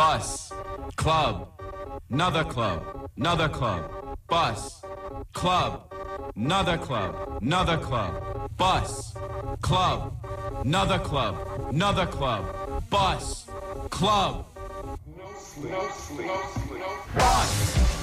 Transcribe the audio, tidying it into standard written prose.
bus, club, another club, another club, bus, club, another club, another club, bus, club, another club, another club, bus, club, bus.